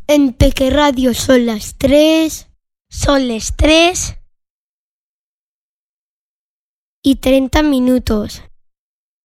En Peque Radio son las 3. Son las 3:30.